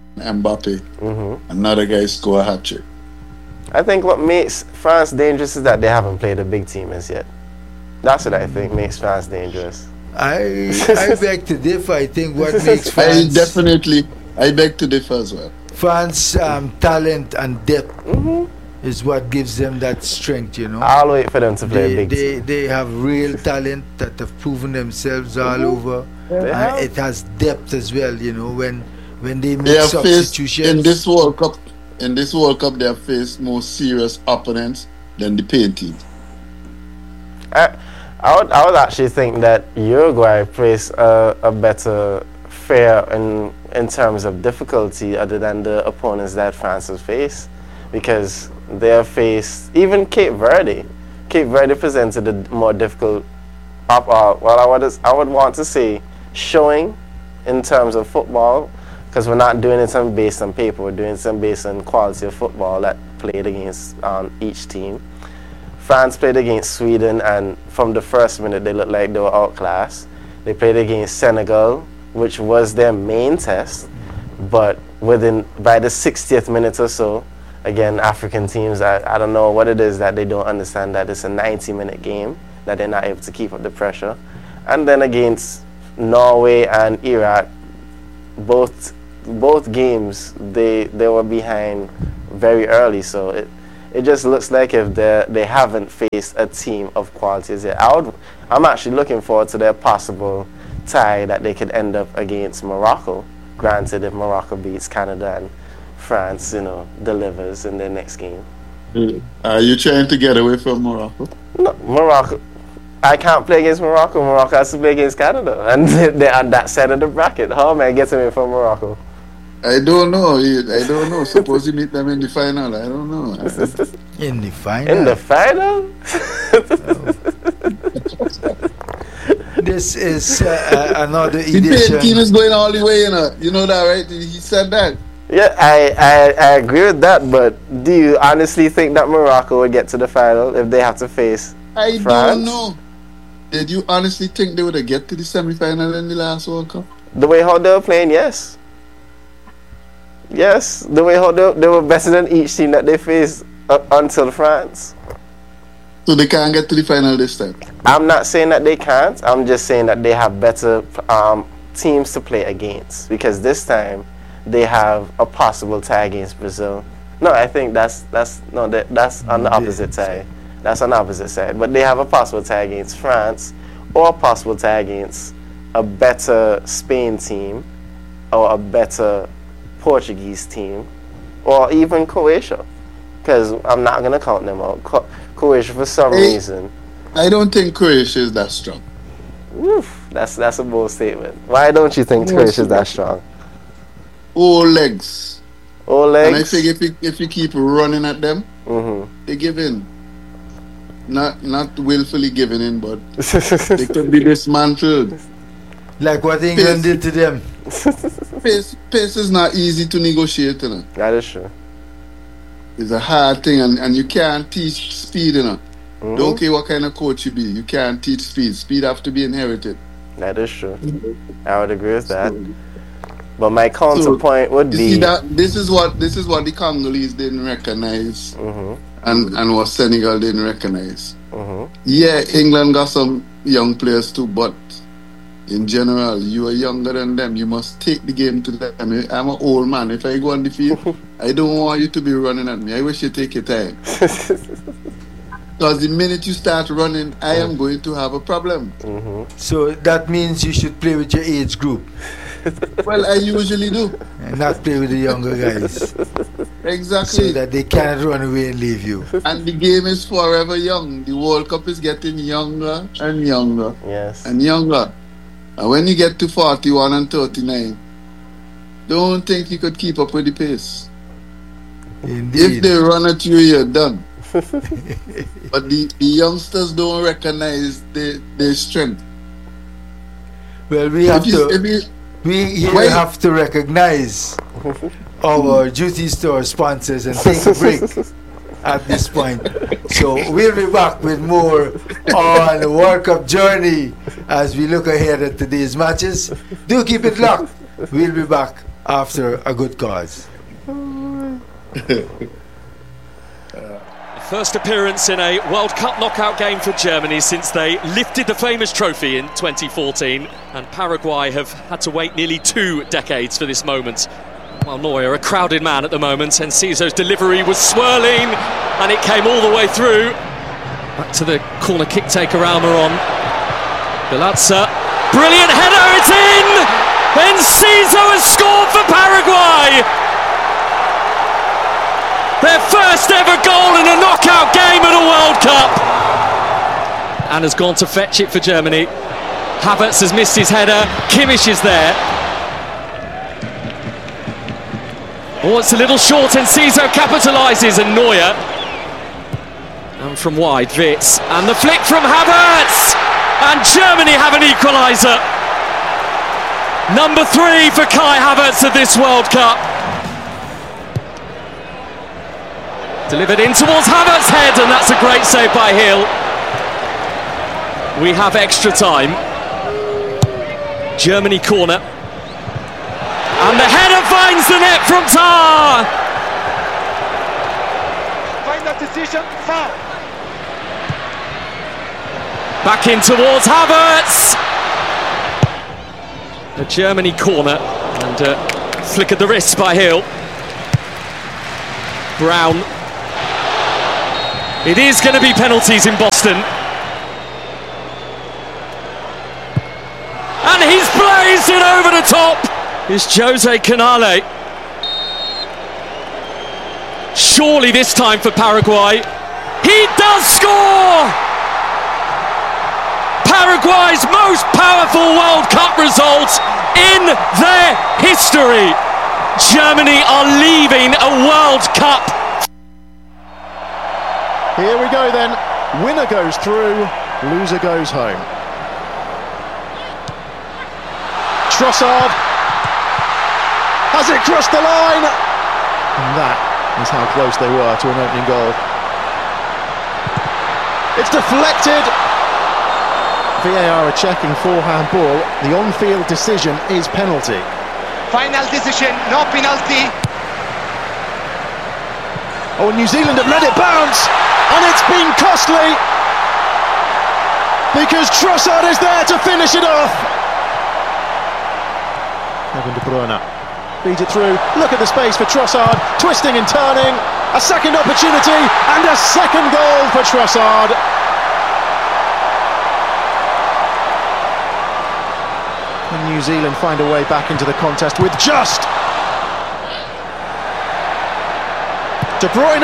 Mbappe. Another guy score a hat trick. I think what makes France dangerous is that they haven't played a big team as yet. That's what I think makes France dangerous. I beg to differ. I think what makes France I beg to differ as well. France talent and depth is what gives them that strength, you know. I'll wait for them to play a big team. They have real talent that have proven themselves all over. And it has depth as well, you know, when they make substitutions. In this World Cup, they have faced more serious opponents than the Spain team. I would actually think that Uruguay plays a better fare in terms of difficulty other than the opponents that France has faced, because they have faced even Cape Verde. Cape Verde presented a more difficult, I would want to say, showing in terms of football, because we're not doing it based on paper, we're doing it based on quality of football that played against each team. France played against Sweden, and from the first minute they looked like they were outclassed. They played against Senegal, which was their main test, but by the 60th minute or so, again, African teams, I don't know what it is that they don't understand, that it's a 90-minute game, that they're not able to keep up the pressure. And then against Norway and Iraq, both games, they were behind very early, so it just looks like if they haven't faced a team of qualities yet. I'm actually looking forward to their possible tie that they could end up against Morocco. Granted, if Morocco beats Canada and France, delivers in their next game. Are you trying to get away from Morocco? No, Morocco. I can't play against Morocco. Morocco has to play against Canada, and they're on that side of the bracket. How am I getting away from Morocco? I don't know. Suppose you meet them in the final. I don't know. In the final? In the final? This is another edition. The team is going all the way, You know that, right? He said that. Yeah, I agree with that, but do you honestly think that Morocco would get to the final if they have to face France? Don't know. Did you honestly think they would have get to the semi-final in the last World Cup? The way how they were playing, yes. Yes, the way how they were better than each team that they faced until France. So they can't get to the final this time? I'm not saying that they can't. I'm just saying that they have better teams to play against, because this time they have a possible tie against Brazil. No, I think that's on the opposite side. That's on the opposite side. But they have a possible tie against France, or a possible tie against a better Spain team, or a better Portuguese team, or even Croatia, because I'm not going to count them out. Croatia, for some reason. I don't think Croatia is that strong. Oof, that's a bold statement. Why don't you think Croatia is that strong? All legs. All legs? And I think if you keep running at them, they give in. Not willfully giving in, but they can be dismantled. Like what England did to them. Pace is not easy to negotiate, That is true. It's a hard thing, and you can't teach speed, Don't care what kind of coach you be, you can't teach speed. Speed have to be inherited. That is true. I would agree with that. But my counterpoint would be this is what the Congolese didn't recognize, and what Senegal didn't recognize. Yeah, England got some young players too, but in general, you are younger than them. You must take the game to them. I'm an old man. If I go on the field, I don't want you to be running at me. I wish you take your time. Because the minute you start running, I am going to have a problem. So that means you should play with your age group. Well, I usually do. And not play with the younger guys. Exactly. So that they cannot run away and leave you. And the game is forever young. The World Cup is getting younger and younger. Yes. And younger. And when you get to 41 and 39, don't think you could keep up with the pace. Indeed. If they run at you, you're done. But the youngsters don't recognize their strength. Well, we have to recognize our duties to our sponsors and take a break at this point. So we'll be back with more on the World Cup journey as we look ahead at today's matches. Do keep it locked. We'll be back after a good cause. First appearance in a World Cup knockout game for Germany since they lifted the famous trophy in 2014, and Paraguay have had to wait nearly 2 decades for this moment. Well, Neuer, a crowded man at the moment, and Enciso's delivery was swirling, and it came all the way through. Back to the corner kick taker Almiron. Bielsa, brilliant header, it's in! Enciso has scored for Paraguay! Their first ever goal in a knockout game at a World Cup! And has gone to fetch it for Germany. Havertz has missed his header, Kimmich is there. Oh, it's a little short, Enciso capitalises, and Neuer. And from wide, Witz, and the flick from Havertz! And Germany have an equaliser. Number 3 for Kai Havertz of this World Cup. Delivered in towards Havertz's head, and that's a great save by Hill. We have extra time. Germany corner. And the header finds the net from Tah! Final decision, foul. Back in towards Havertz. The Germany corner, and flick of the wrist by Hill. Brown. It is going to be penalties in Boston. And he's blazed it over the top. It's Jose Canale. Surely this time for Paraguay. He does score! Paraguay's most powerful World Cup result in their history. Germany are leaving a World Cup. Here we go then. Winner goes through, loser goes home. Trossard has it crossed the line, and that is how close they were to an opening goal. It's deflected. VAR are checking forehand ball. The on-field decision is penalty. Final decision, no penalty. Oh, New Zealand have let it bounce, and it's been costly because Trossard is there to finish it off. Kevin De Bruyne feeds it through. Look at the space for Trossard, twisting and turning. A second opportunity and a second goal for Trossard. And New Zealand find a way back into the contest with just De Bruyne!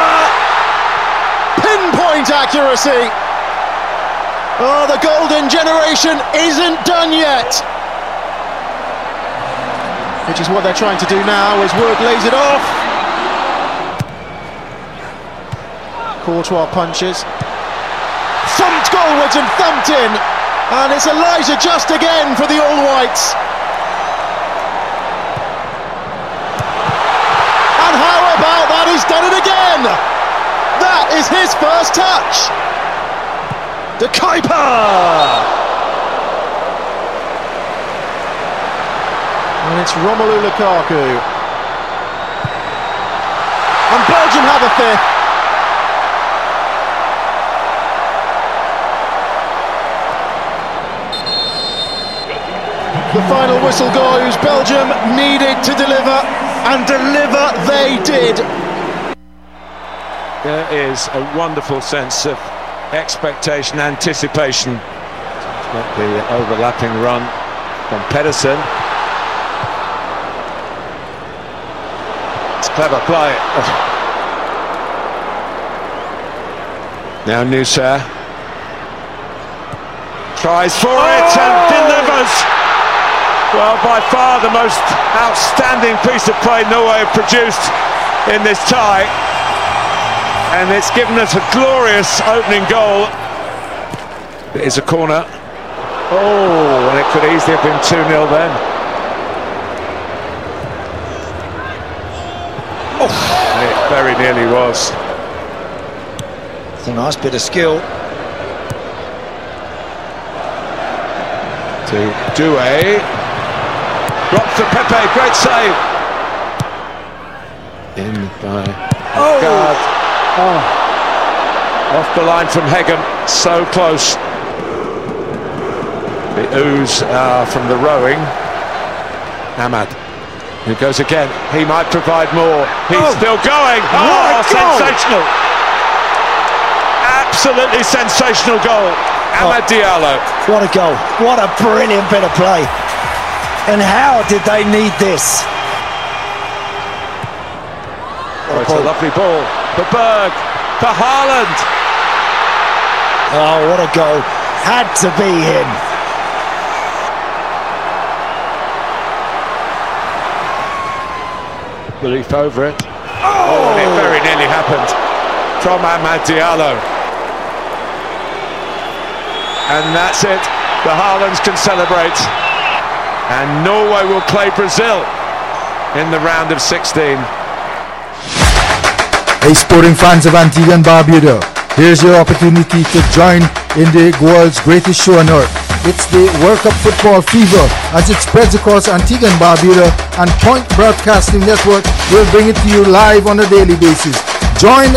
Pinpoint accuracy! Oh, the golden generation isn't done yet! Which is what they're trying to do now as Wood lays it off. Courtois punches. Thumped goalwards and thumped in. And it's Elijah Just again for the All Whites. And how about that? He's done it again! That is his first touch! De Kuyper! And it's Romelu Lukaku. And Belgium have a fifth. The final whistle goes. Belgium needed to deliver, and deliver they did. There is a wonderful sense of expectation, anticipation. Got the overlapping run from Pedersen. It's clever play. Now Nusa tries for it and delivers. Well, by far the most outstanding piece of play Norway have produced in this tie. And it's given us a glorious opening goal. It is a corner. Oh, and it could easily have been 2-0 then. Oh, it very nearly was. It's a nice bit of skill. To Doué. Dropped for Pepe, great save. In by Guard. Off the line from Hegem, so close. The ooze from the rowing. Ahmad, who goes again. He might provide more. He's still going. Oh, sensational. Absolutely sensational goal. Amad Diallo. What a goal. What a brilliant bit of play. And how did they need this? Oh, it's a lovely ball for Berg, for Haaland. Oh, what a goal. Had to be him. Relief over it. Oh, and it very nearly happened from Amad Diallo. And that's it. The Haalands can celebrate. And Norway will play Brazil in the round of 16. Hey, sporting fans of Antigua and Barbuda, here's your opportunity to join in the world's greatest show on earth. It's the World Cup Football Fever as it spreads across Antigua and Barbuda, and Point Broadcasting Network will bring it to you live on a daily basis. Join